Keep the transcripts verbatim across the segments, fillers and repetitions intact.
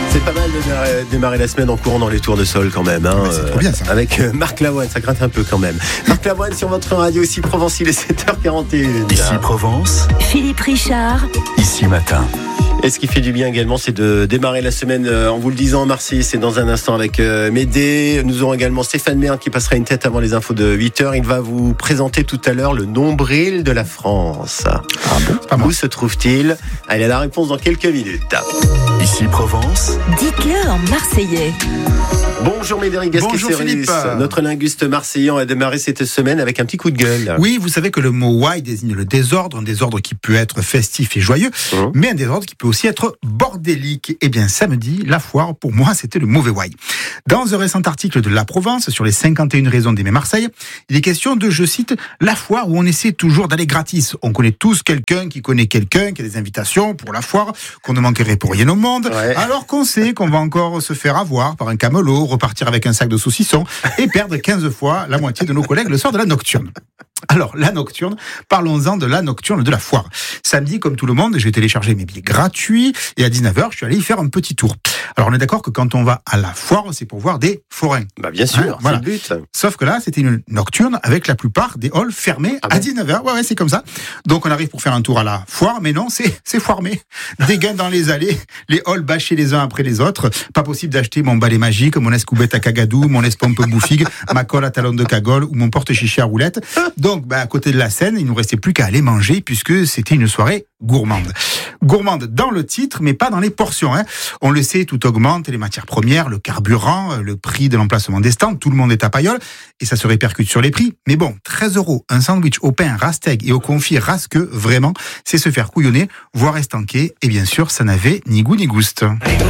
C'est pas mal de démarrer, démarrer la semaine en courant dans les tours de sol quand même. Hein, ouais, c'est trop bien ça. Avec euh, Marc Lavoine, ça gratte un peu quand même. Marc Lavoine sur votre radio Ici Provence, il est sept heures quarante et une. Ici Provence. Philippe Richard. Ici Matin. Et ce qui fait du bien également, c'est de démarrer la semaine euh, en vous le disant en Marseille. C'est dans un instant avec euh, Médée. Nous aurons également Stéphane Mern qui passera une tête avant les infos de huit heures. Il va vous présenter tout à l'heure le nombril de la France. Ah bon, c'est pas moi. Où se trouve-t-il? Allez, la réponse dans quelques minutes. Ici Provence. Dites-le en marseillais. Bonjour Médéric Bonjour Gasquet-Ceris. Philippe. Notre linguiste marseillais a démarré cette semaine avec un petit coup de gueule. Oui, vous savez que le mot why désigne le désordre, un désordre qui peut être festif et joyeux, Mmh. mais un désordre qui peut aussi être bordélique. Eh bien, samedi, la foire, pour moi, c'était le mauvais why. Dans un récent article de La Provence sur les cinquante et une raisons d'aimer Marseille, il est question de, je cite, la foire où on essaie toujours d'aller gratis. On connaît tous quelqu'un qui connaît quelqu'un qui a des invitations pour la foire, qu'on ne manquerait pour rien au monde, Ouais. alors qu'on sait qu'on va encore se faire avoir par un camelot, repartir avec un sac de saucissons et perdre quinze fois la moitié de nos collègues le soir de la nocturne. Alors, la nocturne, parlons-en de la nocturne de la foire. Samedi, comme tout le monde, j'ai téléchargé mes billets gratuits et à dix-neuf heures, je suis allé y faire un petit tour. Alors, on est d'accord que quand on va à la foire, c'est pour voir des forains. Bah bien sûr, Ouais, c'est voilà. le but. Sauf que là, c'était une nocturne avec la plupart des halls fermés Ah à bon dix-neuf heures. Ouais, ouais, c'est comme ça. Donc, on arrive pour faire un tour à la foire, mais non, c'est, c'est foirmé. Des gains dans les allées, les halls bâchés les uns après les autres. Pas possible d'acheter mon balai magique, mon escoubette à cagadou, mon espompe bouffig, ma colle à talon de cagole ou mon porte-chichi à roulette. Donc, bah, à côté de la scène, il nous restait plus qu'à aller manger puisque c'était une soirée gourmande. Gourmande dans le titre, mais pas dans les portions. Hein. On le sait, tout augmente, les matières premières, le carburant, le prix de l'emplacement des stands, tout le monde est à paillole et ça se répercute sur les prix. Mais bon, treize euros, un sandwich au pain rasteg et au confit rasqueux, vraiment, c'est se faire couillonner, voire estanquer. Et bien sûr, ça n'avait ni goût ni gouste.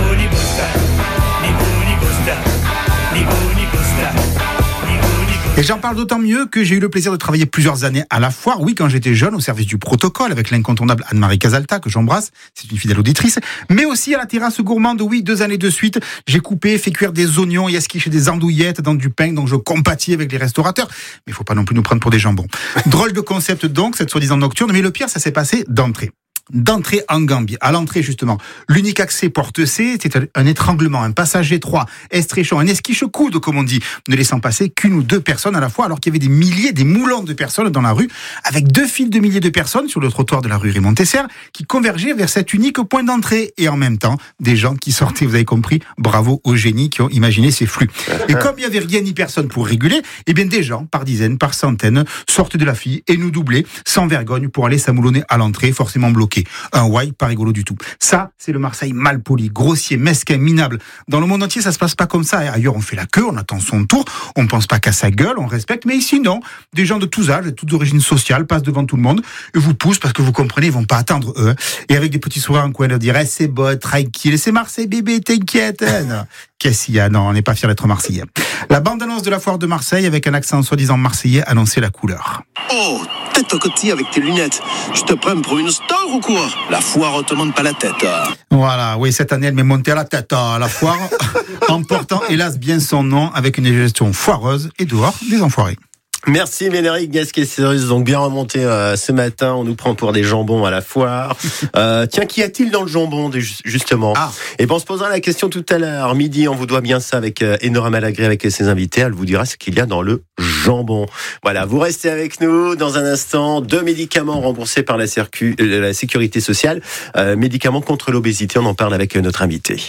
Et j'en parle d'autant mieux que j'ai eu le plaisir de travailler plusieurs années à la foire. Oui, quand j'étais jeune, au service du protocole, avec l'incontournable Anne-Marie Casalta, que j'embrasse, c'est une fidèle auditrice, mais aussi à la terrasse gourmande. Oui, deux années de suite, j'ai coupé, fait cuire des oignons et esquiché des andouillettes dans du pain, donc je compatis avec les restaurateurs. Mais il faut pas non plus nous prendre pour des jambons. Drôle de concept donc, cette soi-disant nocturne, mais le pire, ça s'est passé d'entrée. D'entrée en Gambie. À l'entrée, justement, l'unique accès porte C, c'était un étranglement, un passage étroit, estréchant, un esquiche-coude, comme on dit, ne laissant passer qu'une ou deux personnes à la fois, alors qu'il y avait des milliers, des moulons de personnes dans la rue, avec deux files de milliers de personnes sur le trottoir de la rue Raymond Tesser, qui convergeaient vers cet unique point d'entrée, et en même temps, des gens qui sortaient, vous avez compris, bravo aux génies qui ont imaginé ces flux. Et comme il n'y avait rien ni personne pour réguler, eh bien, des gens, par dizaines, par centaines, sortent de la file et nous doublaient, sans vergogne, pour aller s'amoulonner à l'entrée, forcément bloqué. Un why pas rigolo du tout. Ça, c'est le Marseille mal poli, grossier, mesquin, minable. Dans le monde entier, ça se passe pas comme ça. Ailleurs, on fait la queue, on attend son tour, on pense pas qu'à sa gueule, on respecte. Mais ici, non. Des gens de tous âges, de toutes origines sociales, passent devant tout le monde et vous poussent parce que vous comprenez, ils vont pas attendre eux. Et avec des petits sourires en coin, leur dire, eh, c'est bon, tranquille, c'est Marseille, bébé, t'inquiète. Non. Qu'est-ce qu'il y a? Non, on n'est pas fiers d'être Marseillais. La bande-annonce de la foire de Marseille, avec un accent soi-disant marseillais, annonçait la couleur. Oh, tête au côté avec tes lunettes. Je te prends pour une star ou quoi? La foire te monte pas la tête. Voilà, oui, cette année, elle m'est montée à la tête à la foire, en portant, hélas, bien son nom, avec une gestion foireuse et dehors des enfoirés. Merci Médéric Gasquet-Ceris, donc bien remonté euh, ce matin, on nous prend pour des jambons à la foire. Euh, tiens, qu'y a-t-il dans le jambon justement? Ah. Et ben on se posera la question tout à l'heure, midi, on vous doit bien ça avec euh, Enora Malagré, avec ses invités, elle vous dira ce qu'il y a dans le jambon. Voilà, vous restez avec nous dans un instant, deux médicaments remboursés par la, circu, euh, la sécurité sociale, euh, médicaments contre l'obésité, on en parle avec euh, notre invité.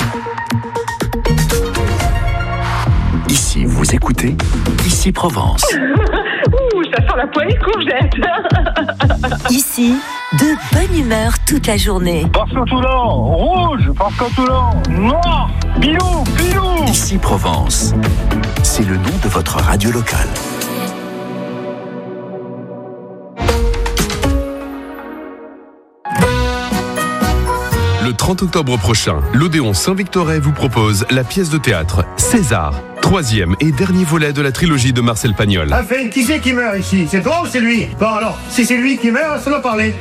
Ici, vous écoutez Ici Provence. Ouh, ça sent la poêlée de courgettes. Ici, de bonne humeur toute la journée. Parce que Toulon, rouge, parce que Toulon, noir, bilou, bilou. Ici Provence, c'est le nom de votre radio locale. Le trente octobre prochain, l'Odéon Saint-Victorais vous propose la pièce de théâtre César, troisième et dernier volet de la trilogie de Marcel Pagnol. Enfin, qui c'est qui meurt ici? C'est toi ou c'est lui? Bon alors, si c'est lui qui meurt, ça doit parler.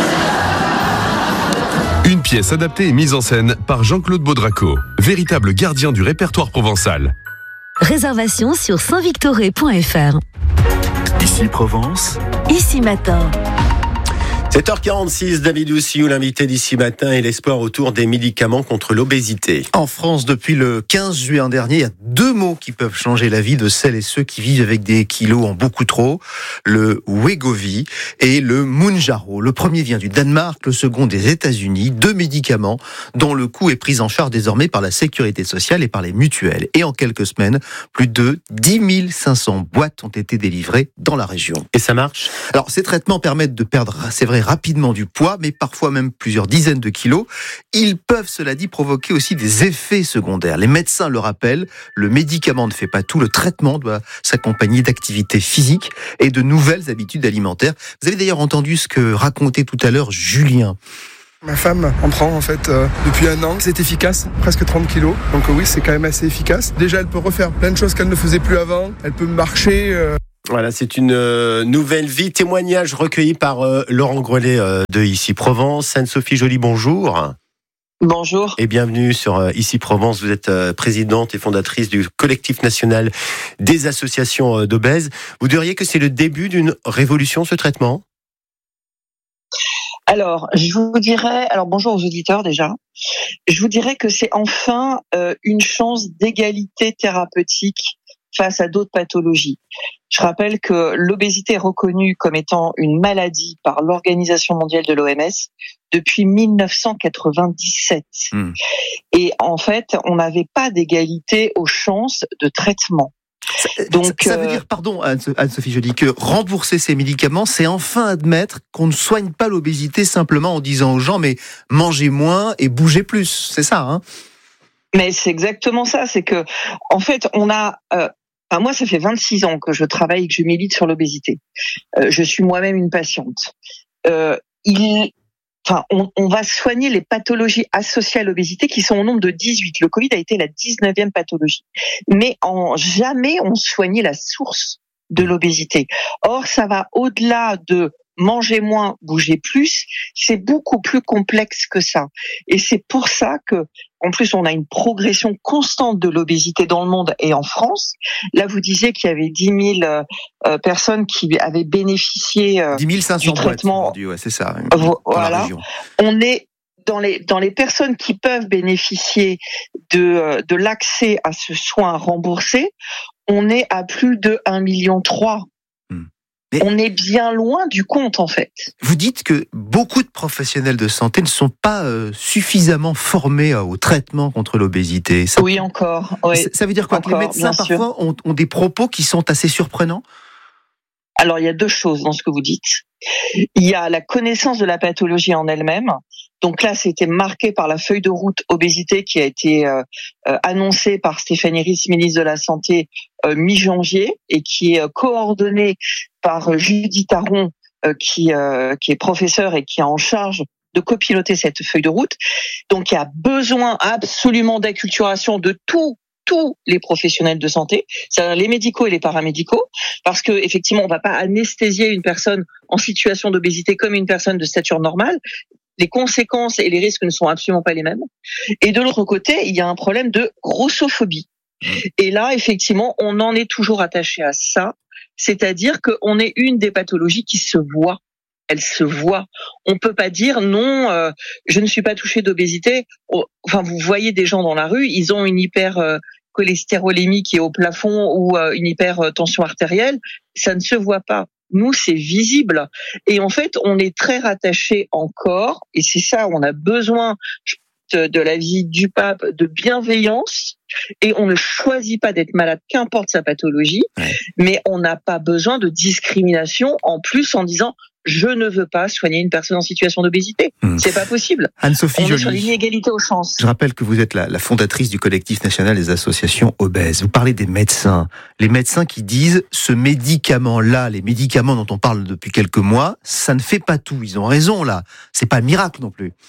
Une pièce adaptée et mise en scène par Jean-Claude Baudraco, véritable gardien du répertoire provençal. Réservation sur saint victoré point f r. Ici Provence. Ici Matin. sept heures quarante-six, David Oussiou, l'invité d'ici matin, et l'espoir autour des médicaments contre l'obésité. En France, depuis le quinze juin dernier, il y a deux mots qui peuvent changer la vie de celles et ceux qui vivent avec des kilos en beaucoup trop. Le Wegovy et le Mounjaro. Le premier vient du Danemark, le second des États-Unis. Deux médicaments dont le coût est pris en charge désormais par la sécurité sociale et par les mutuelles. Et en quelques semaines, plus de dix mille cinq cents boîtes ont été délivrées dans la région. Et ça marche ? Alors, ces traitements permettent de perdre, c'est vrai, rapidement du poids, mais parfois même plusieurs dizaines de kilos. Ils peuvent, cela dit, provoquer aussi des effets secondaires. Les médecins le rappellent, le médicament ne fait pas tout, le traitement doit s'accompagner d'activités physiques et de nouvelles habitudes alimentaires. Vous avez d'ailleurs entendu ce que racontait tout à l'heure Julien. Ma femme en prend en fait euh, depuis un an. C'est efficace, presque trente kilos. Donc euh, oui, c'est quand même assez efficace. Déjà, elle peut refaire plein de choses qu'elle ne faisait plus avant. Elle peut marcher... Euh... Voilà, c'est une euh, nouvelle vie. Témoignage recueilli par euh, Laurent Grelet euh, de Ici Provence. Anne-Sophie Joly, bonjour. Bonjour. Et bienvenue sur euh, Ici Provence. Vous êtes euh, présidente et fondatrice du collectif national des associations euh, d'obèses. Vous diriez que c'est le début d'une révolution, ce traitement ? Alors, je vous dirais, alors bonjour aux auditeurs déjà, je vous dirais que c'est enfin euh, une chance d'égalité thérapeutique face à d'autres pathologies. Je rappelle que l'obésité est reconnue comme étant une maladie par l'Organisation mondiale de l'O M S depuis mille neuf cent quatre-vingt-dix-sept. Mmh. Et en fait, on n'avait pas d'égalité aux chances de traitement. Donc, ça, ça veut dire, pardon Anne-Sophie Joly, que rembourser ces médicaments, c'est enfin admettre qu'on ne soigne pas l'obésité simplement en disant aux gens mais mangez moins et bougez plus, c'est ça, hein ? Mais c'est exactement ça, c'est que en fait on a... Euh, Enfin, moi, ça fait vingt-six ans que je travaille et que je milite sur l'obésité. Euh, je suis moi-même une patiente. Euh, il, enfin, on, on va soigner les pathologies associées à l'obésité qui sont au nombre de dix-huit. Le Covid a été la dix-neuvième pathologie. Mais en jamais on soignait la source de l'obésité. Or, ça va au-delà de manger moins, bouger plus. C'est beaucoup plus complexe que ça. Et c'est pour ça que, en plus, on a une progression constante de l'obésité dans le monde et en France. Là, vous disiez qu'il y avait dix mille euh, personnes qui avaient bénéficié euh, dix mille cinq cents du traitement. Boîtes, ouais, c'est ça. Voilà. On est dans les dans les personnes qui peuvent bénéficier de de l'accès à ce soin remboursé. On est à plus de un million trois. Mais on est bien loin du compte, en fait. Vous dites que beaucoup de professionnels de santé ne sont pas euh, suffisamment formés euh, au traitement contre l'obésité. Ça, oui, encore. Oui. Ça, ça veut dire quoi ? Encore, que les médecins, parfois, ont, ont des propos qui sont assez surprenants ? Alors, il y a deux choses dans ce que vous dites. Il y a la connaissance de la pathologie en elle-même. Donc là, c'était marqué par la feuille de route obésité qui a été euh, euh, annoncée par Stéphanie Ries, ministre de la Santé, euh, mi-janvier, et qui est euh, coordonnée par Judith Aron, euh, qui, euh, qui est professeure et qui est en charge de copiloter cette feuille de route. Donc il y a besoin absolument d'acculturation de tout tous les professionnels de santé, c'est-à-dire les médicaux et les paramédicaux, parce que effectivement, on va pas anesthésier une personne en situation d'obésité comme une personne de stature normale. Les conséquences et les risques ne sont absolument pas les mêmes. Et de l'autre côté, il y a un problème de grossophobie. Et là, effectivement, on en est toujours attaché à ça, c'est-à-dire qu'on est une des pathologies qui se voit. Elle se voit. On peut pas dire non, euh, je ne suis pas touché d'obésité. Enfin, vous voyez des gens dans la rue, ils ont une hyper euh, cholestérolémie qui est au plafond ou euh, une hypertension artérielle. Ça ne se voit pas. Nous, c'est visible. Et en fait, on est très rattaché encore, et c'est ça, on a besoin de, de la visite du pape, de bienveillance, et on ne choisit pas d'être malade, qu'importe sa pathologie, ouais. Mais on n'a pas besoin de discrimination en plus en disant je ne veux pas soigner une personne en situation d'obésité. Mmh. C'est pas possible. Anne-Sophie On Joly, est sur l'inégalité aux chances. Je rappelle que vous êtes la, la fondatrice du collectif national des associations obèses. Vous parlez des médecins. Les médecins qui disent ce médicament-là, les médicaments dont on parle depuis quelques mois, ça ne fait pas tout. Ils ont raison là. C'est pas un miracle non plus.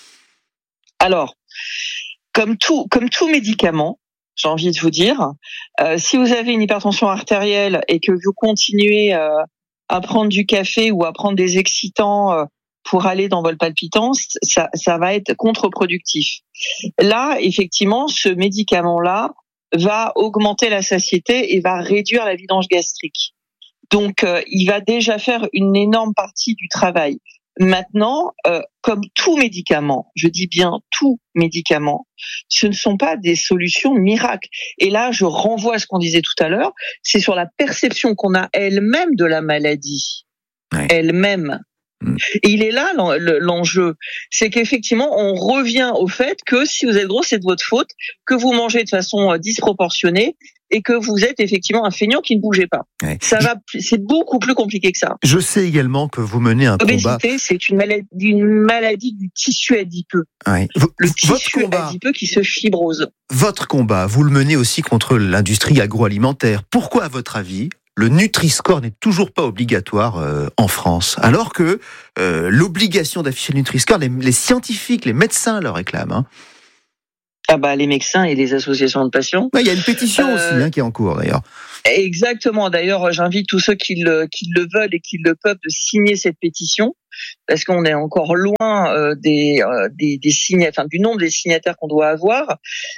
Alors, comme tout, comme tout médicament, j'ai envie de vous dire, euh, si vous avez une hypertension artérielle et que vous continuez euh, à prendre du café ou à prendre des excitants euh, pour aller dans votre palpitance, ça, ça va être contre-productif. Là, effectivement, ce médicament-là va augmenter la satiété et va réduire la vidange gastrique. Donc, euh, il va déjà faire une énorme partie du travail. Maintenant, euh, comme tout médicament, je dis bien tout médicament, ce ne sont pas des solutions miracles. Et là, je renvoie à ce qu'on disait tout à l'heure, c'est sur la perception qu'on a elle-même de la maladie. Ouais. Elle-même. Mmh. Et il est là l'enjeu, c'est qu'effectivement, on revient au fait que si vous êtes gros, c'est de votre faute, que vous mangez de façon disproportionnée, et que vous êtes effectivement un feignant qui ne bougeait pas. Ouais. Ça va, c'est beaucoup plus compliqué que ça. Je sais également que vous menez un L'obésité, combat. L'obésité, c'est une maladie, une maladie du tissu adipeux. Ouais. Le Votre tissu combat, adipeux qui se fibrose. Votre combat, vous le menez aussi contre l'industrie agroalimentaire. Pourquoi, à votre avis, le Nutri-Score n'est toujours pas obligatoire euh, en France, alors que euh, l'obligation d'afficher le Nutri-Score, les, les scientifiques, les médecins le réclament. Hein. Ah bah les médecins et les associations de patients. Il ouais, y a une pétition euh, aussi hein, qui est en cours d'ailleurs. Exactement. D'ailleurs, j'invite tous ceux qui le, qui le veulent et qui le peuvent de signer cette pétition, parce qu'on est encore loin euh, des, euh, des, des signes, enfin du nombre des signataires qu'on doit avoir.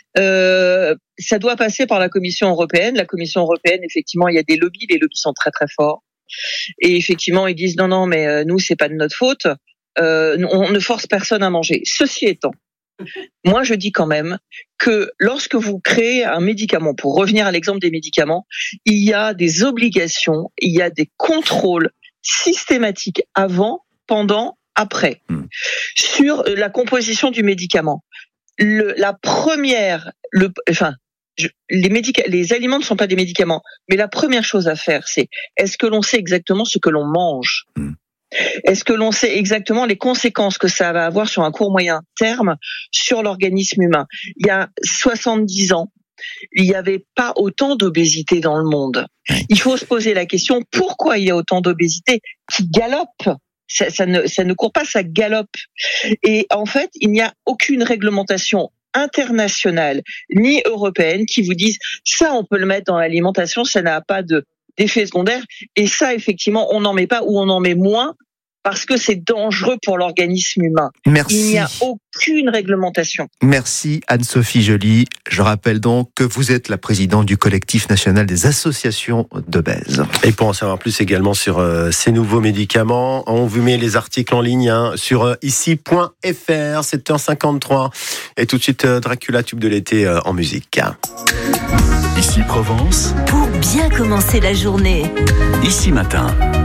Euh, ça doit passer par la Commission européenne. La Commission européenne, effectivement, il y a des lobbies. Les lobbies sont très très forts. Et effectivement, ils disent non non, mais euh, nous c'est pas de notre faute. Euh, on ne force personne à manger. Ceci étant, moi, je dis quand même que lorsque vous créez un médicament, pour revenir à l'exemple des médicaments, il y a des obligations, il y a des contrôles systématiques avant, pendant, après, mmh. sur la composition du médicament. Le, la première, le, enfin, je, les, médica- les aliments ne sont pas des médicaments, mais la première chose à faire, c'est est-ce que l'on sait exactement ce que l'on mange ? mmh. Est-ce que l'on sait exactement les conséquences que ça va avoir sur un court moyen terme sur l'organisme humain ? Il y a soixante-dix ans, il n'y avait pas autant d'obésité dans le monde. Il faut se poser la question, pourquoi il y a autant d'obésité qui galope ? Ça, ça, ne, ça ne court pas, ça galope. Et en fait, il n'y a aucune réglementation internationale ni européenne qui vous dise ça, on peut le mettre dans l'alimentation, ça n'a pas de d'effets secondaires, et ça, effectivement, on n'en met pas ou on en met moins parce que c'est dangereux pour l'organisme humain. Merci. Il n'y a aucune réglementation. Merci Anne-Sophie Joly. Je rappelle donc que vous êtes la présidente du collectif national des associations d'obèses. Et pour en savoir plus également sur euh, ces nouveaux médicaments, on vous met les articles en ligne hein, sur euh, ici point f r, sept heures cinquante-trois. Et tout de suite, euh, Dracula, tube de l'été euh, en musique. Ici Provence. Pour bien commencer la journée. Ici matin.